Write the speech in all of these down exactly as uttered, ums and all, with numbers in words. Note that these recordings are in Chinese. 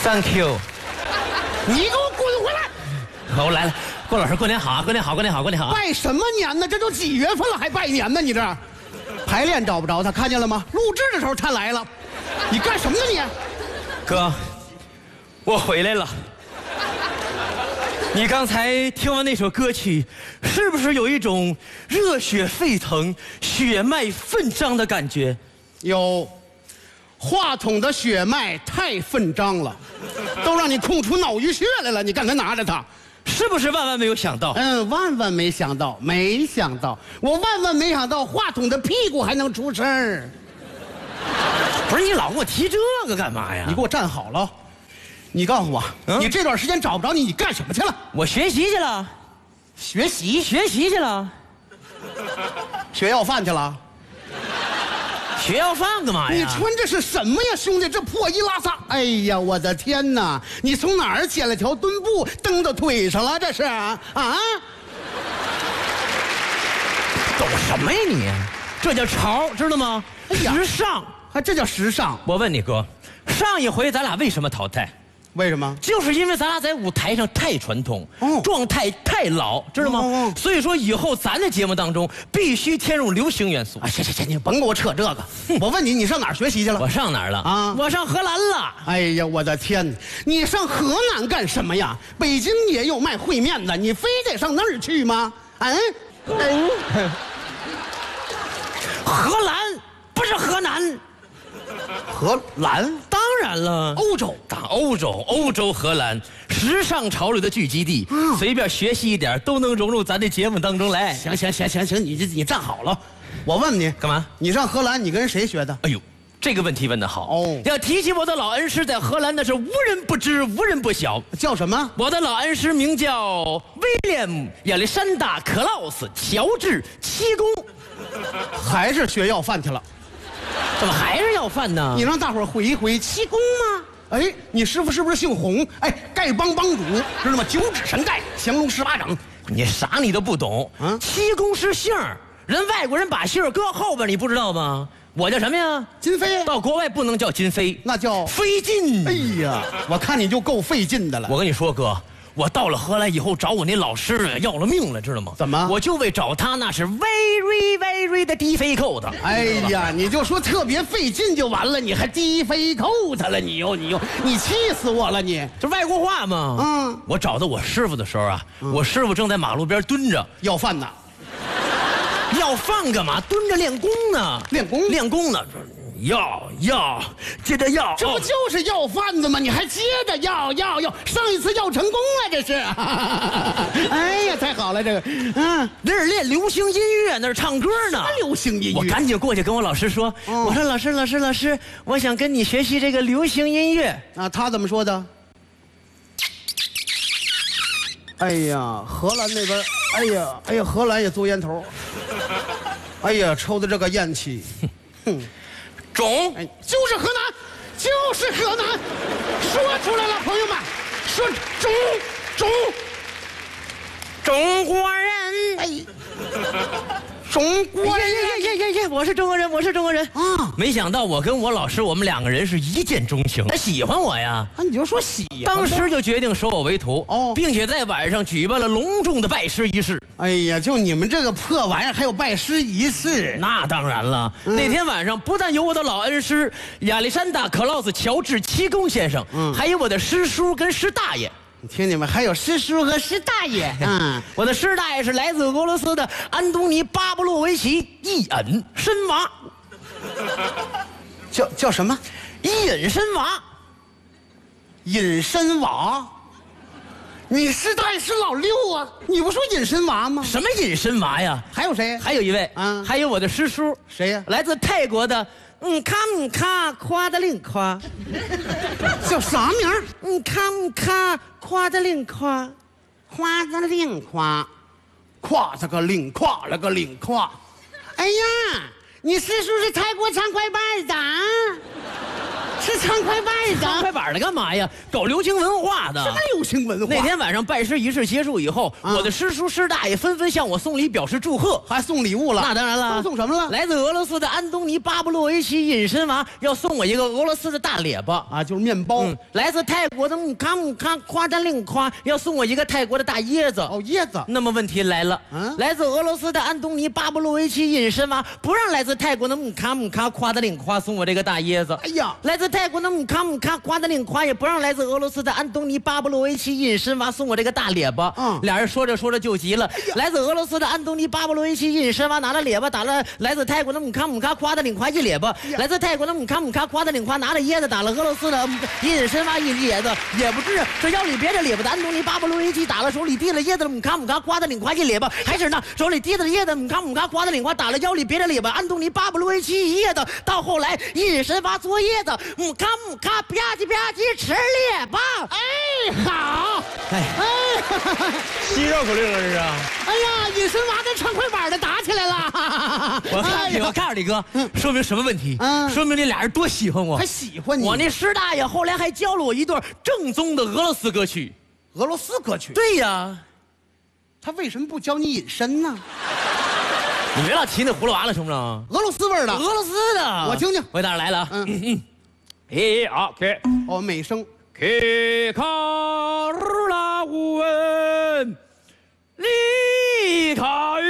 Thank you。 你给我滚回来！ 好，我来了。郭老师，过年好啊！过年好，过年好，过年好！ 拜什么年呢？这都几月份了还拜年呢？你这排练找不着他，看见了吗？录制的时候他来了，你干什么呢你？ 哥，我回来了。你刚才听完那首歌曲，是不是有一种热血沸腾、血脉奋张的感觉？ 有，话筒的血脉太奋张了，都让你空出脑淤血来了。你刚才拿着它。 是不是万万没有想到？ 嗯，万万没想到，没想到，我万万没想到，话筒的屁股还能出声儿。 不是你老给我提这个干嘛呀？ 你给我站好了，你告诉我，嗯、你这段时间找不着你，你干什么去了？ 我学习去了， 学习学习去了， 学要饭去了。 学要饭干嘛呀？ 你穿这是什么呀，兄弟？这破衣拉撒！哎呀，我的天哪！你从哪儿捡了条墩布蹬到腿上了？这是啊啊！ 懂什么呀你？这叫潮，知道吗？哎呀，时尚， 还这叫时尚？ 我问你哥，上一回咱俩为什么淘汰？ 为什么？ 就是因为咱俩在舞台上太传统， 哦、 状态太老，知道吗？哦哦、所以说以后咱的节目当中必须添入流行元素。 啊，行行行，你甭给我扯这个。我问你，你上哪儿学习去了？ 我上哪儿了啊？我上荷兰了。 哎呀，我的天！你上河南干什么呀？北京也有卖烩面的，你非得上那儿去吗？嗯嗯。 荷兰不是河南。 荷兰当然了， 欧洲， 打欧洲，欧洲荷兰，时尚潮流的聚集地，嗯、随便学习一点都能融入咱的节目当中来。 行行行行行，你这你站好了，我问你干嘛？ 你上荷兰，你跟谁学的？ 哎呦，这个问题问得好哦！ 要提起我的老恩师，在荷兰那是无人不知，无人不晓。 叫什么？ 我的老恩师名叫威廉姆·亚历山大·克劳斯·乔治·七公， 还是学要饭去了。 怎么还是要饭呢？ 你让大伙儿回一回七公吗？哎，你师傅是不是姓洪？哎，丐帮帮主知道吗？九指神丐，降龙十八掌。 你啥你都不懂啊？七公是姓儿，人外国人把姓儿搁后边，你不知道吗？我叫什么呀？ 金飞。 到国外不能叫金飞， 那叫飞进。 哎呀，我看你就够费劲的了。 我跟你说，哥。我到了荷兰以后，找我那老师要了命了，知道吗？ 怎么？ 我就为找他，那是 very very 的低飞扣的。 哎呀，你就说特别费劲就完了，你还低飞扣他了，你又你又你气死我了你！ 这外国话嘛。嗯。我找到我师傅的时候啊，嗯、我师傅正在马路边蹲着要饭呢。 要饭干嘛？蹲着练功呢。 练功？ 练功呢。要要，接着要， 这不就是要饭的吗？你还接着要要要，上一次要成功了，这是。哎呀，太好了，这个， 嗯，那是练流行音乐，那是唱歌呢。 流行音乐， 我赶紧过去跟我老师说，哦、我说老师老师老师，我想跟你学习这个流行音乐啊。他怎么说的？哎呀，荷兰那边，哎呀哎呀，荷兰也做烟头，哎呀，抽的这个烟气，哼。 种， 哎，就是河南，就是河南，说出来了，朋友们，说中中中国人，哎， 中国人， 耶耶耶耶，我是中国人，我是中国人啊！没想到我跟我老师，我们两个人是一见钟情，他喜欢我呀， 啊，你就说喜欢， 当时就决定收我为徒哦，并且在晚上举办了隆重的拜师仪式。 哎呀，就你们这个破玩意儿还有拜师仪式？ 那当然了，嗯、那天晚上不但有我的老恩师亚历山大·克劳斯·乔治·七公先生，嗯，还有我的师叔跟师大爷。 你听你们还有师叔和师大爷， 嗯，我的师大爷是来自俄罗斯的安东尼·巴布洛维奇·伊恩申娃， 叫叫什么？ 伊恩申娃， 隐身娃。你师大爷是老六啊？你不说隐身娃吗？ 什么隐身娃呀？ 还有谁？ 还有一位啊，还有我的师叔， 谁呀？ 来自泰国的。嗯，卡姆卡夸的令夸， 叫啥名儿？ 嗯，卡姆卡夸的令夸， 夸的令夸，夸了个令夸了个令夸。哎呀，你师叔是泰国唱快板的。 是唱快板的。 唱快板的干嘛呀？搞流行文化的。 什么流行文化？ 那天晚上拜师仪式结束以后，啊、我的师叔师大爷纷纷向我送礼表示祝贺， 还送礼物了。 那当然了， 送什么了？ 来自俄罗斯的安东尼巴布洛维奇隐身娃要送我一个俄罗斯的大列巴啊，就是面包。嗯、 来自泰国的姆卡姆卡夸丹令夸要送我一个泰国的大椰子。 哦，椰子。 那么问题来了，嗯、来自俄罗斯的安东尼巴布洛维奇隐身娃不让来自泰国的姆卡姆卡夸丹令夸送我这个大椰子。 哎呀， 来自泰国的姆卡姆卡夸丹令夸也不让来自俄罗斯的安东尼巴布洛维奇隐身娃送我这个大列巴。嗯，俩人说着说着就急了。哎、来自俄罗斯的安东尼巴布洛维奇隐身娃拿了列巴打了来自泰国的姆卡姆卡夸丹令夸一列巴。哎、来自泰国的姆卡姆卡夸丹令夸拿了椰子打了俄罗斯的隐身娃一列子。也不知这腰里别着列巴的安东尼巴布洛维奇打了手里提了椰子的姆卡姆卡夸丹令夸一列巴，还是那手里提着椰子姆卡姆卡夸丹令夸打了腰里别着列巴安东尼巴布洛维奇一椰子。到后来隐身娃做椰子姆卡姆卡吧唧吧唧吃列巴。 哎，好， 哎哎， 嬉绕口令了这是。 哎呀，隐身娃跟唱快板的打起来了。 我看你，我告诉你哥，说明什么问题？嗯，说明这俩人多喜欢我， 还喜欢你。 我那师大爷后来还教了我一段正宗的俄罗斯歌曲。 俄罗斯歌曲？ 对呀。 他为什么不教你隐身呢？ 你别老提那葫芦娃了，行不行？ 俄罗斯味儿的， 俄罗斯的， 我听听。 我当然来了。嗯嗯。 一二开。 哦，美声。 开卡拉乌文，离卡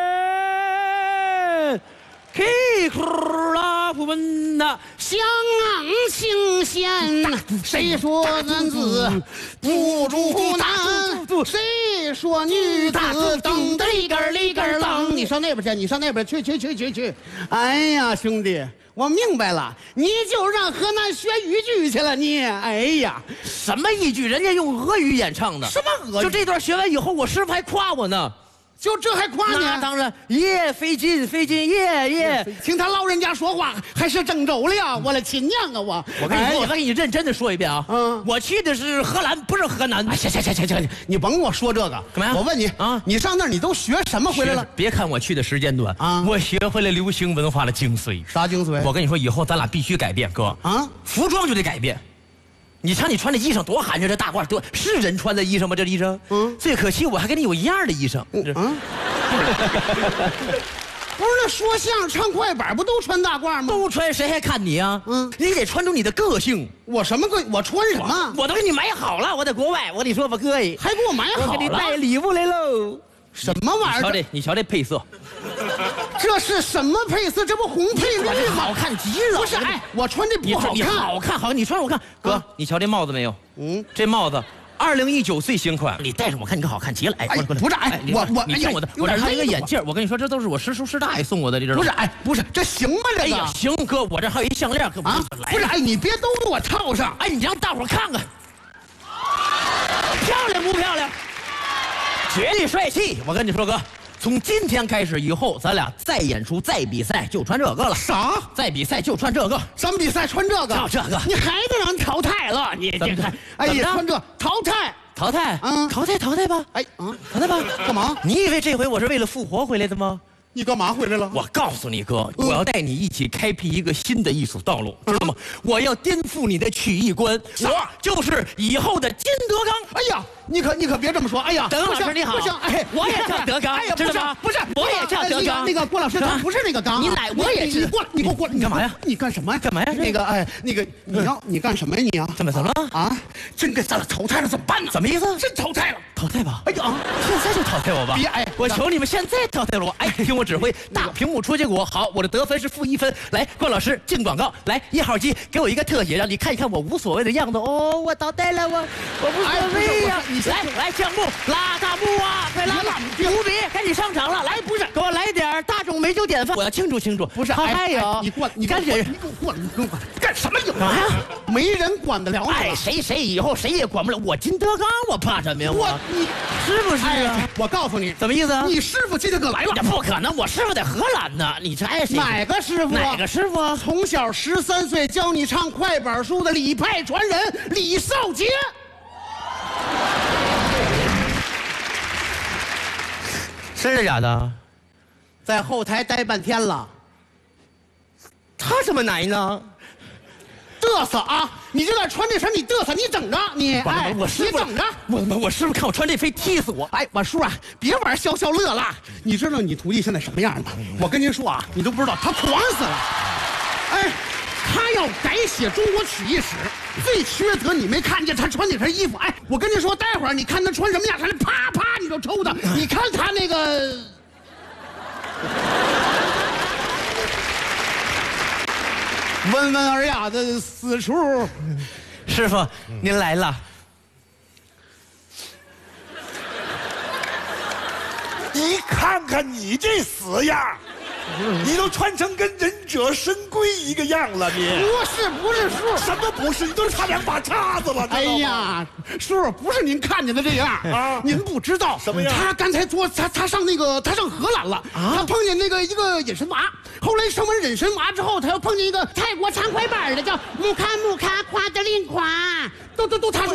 远，开卡拉乌文呐， 相情线，谁说男子不住男？谁说女子等的里根里根啷？你上那边去，你上那边去去去去去！哎呀，兄弟，我明白了，你就让河南学豫剧去了你。哎呀， 什么豫剧？人家用俄语演唱的。 什么俄语？ 就这段学完以后，我师傅还夸我呢。 就这还夸你？ 那当然，耶，费劲费劲，耶耶！ 听他老人家说话还是郑州的呀！我的亲娘啊！我我跟你说，我再给你认真的说一遍啊！嗯，我去的是荷兰，不是河南。 哎，行行行行行，你甭跟我说这个， 干嘛呀？ 我问你啊，你上那儿你都学什么回来了？ 别看我去的时间短啊，我学会了流行文化的精髓。 啥精髓？ 我跟你说，以后咱俩必须改变，哥啊！服装就得改变。你瞧你穿的衣裳多寒碜，这大褂多是人穿的衣裳吗？这衣裳，嗯，最可惜我还跟你有一样的衣裳，嗯， 不是那说相声唱快板不都穿大褂吗？ 都穿，谁还看你啊？嗯，你得穿出你的个性。 我什么个？我穿什么？ 我都给你买好了，我在国外，我跟你说吧，哥，还给我买好了， 我给你带礼物来喽。 什么玩意儿？ 瞧这，你瞧这配色， 这是什么配色？这不红配绿吗？ 好看极了。 不是，哎，我穿这不好看， 好看，好，你穿我看。哥，你瞧这帽子没有？嗯，这帽子。二零一九最新款，你戴上我看你可好看极了。哎，过来过来， 不是，哎，我我你听我的，我这还有一个眼镜，我跟你说，这都是我师叔师大爷送我的，这知道吗？ 不是，哎，不是，这行吗？这个？哎呀， 行，哥，我这还有一项链，可啊，不是，哎，你别都给我套上， 哎，你让大伙看看，漂亮不漂亮？绝对帅气！我跟你说，哥。从今天开始以后，咱俩再演出、再比赛就穿这个了。 啥？ 再比赛就穿这个？ 咱比赛穿这个？ 就这个？ 你还得让人淘汰了？你这看，哎呀，穿这淘汰， 淘汰，嗯，淘汰，淘汰吧。哎，嗯，淘汰吧。 干嘛？ 你以为这回我是为了复活回来的吗？ 你干嘛回来了？ 我告诉你哥，我要带你一起开辟一个新的艺术道路，知道吗？我要颠覆你的曲艺观，我就是以后的金德刚。 哎呀！你可你可别这么说！哎呀， 德刚老师你好， 不行，哎， 我也叫德刚， 哎呀， 知道吗？ 不是， 我也叫德刚。 那个郭老师，他不是那个刚， 你奶我也是。 你过来，你给我过来， 你干嘛呀？ 你干什么呀？ 干嘛呀？ 那个哎，那个你要你干什么呀？你啊？ 怎么怎么了？啊？ 真给咱俩淘汰了怎么办呢？ 怎么意思？ 真淘汰了， 淘汰吧？ 哎呀， 现在就淘汰我吧！ 别哎， 我求你们现在淘汰了我！哎，听我指挥，大屏幕出结果，好，我的得分是负一分。来，郭老师进广告，来一号机给我一个特写，让你看一看我无所谓的样子。哦，我淘汰了我，我无所谓呀！你来来降。拉大幕啊！快拉了！无比，赶紧上场了！来，不是，给我来点大众美酒典范，我要清楚清楚。 不是， 还有你过，你赶紧， 你给我过来，你给我干什么？干嘛呀？没人管得了你。 哎，谁谁以后谁也管不了我金德刚，我怕什么呀？ 我你是不是啊？ 我告诉你， 怎么意思啊？ 你师傅今天可来了？ 不可能，我师傅在荷兰呢。你这哎， 哪个师傅？ 哪个师傅？ 从小十三岁教你唱快板书的李派传人李少杰。 真是假的？ 在后台待半天了。 他怎么来呢？ 这嘚瑟啊！你就在穿这身，你嘚瑟，你整着你，哎， 我师傅你整着， 我我我师傅看我穿这非踢死我！ 哎，我叔啊，别玩消消乐了。你知道你徒弟现在什么样吗？我跟您说啊，你都不知道，他狂死了。哎，他要改写中国曲艺史，最缺德你没看见他穿那身衣服？哎，我跟您说，待会儿你看他穿什么样，他那啪啪你就抽他。你看他那个。温文尔雅的私处， 师傅，您来了。 你看看你这死样，你都穿成跟忍者神龟一个样了，你不是不是叔， 什么不是？你都差两把叉子了。 哎呀，叔，不是您看见的这样啊，您不知道什么样？ 他刚才做他他上那个他上荷兰了啊，他碰见那个一个隐身娃，后来上完隐身娃之后，他又碰见一个泰国长快板的叫木卡木卡夸德林夸，都都都他说